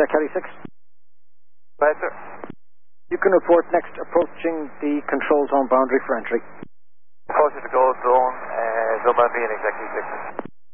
Kelly 6. Right, sir. You can report next approaching the control zone boundary for entry. Closer to goal zone, zone boundary and exactly 6.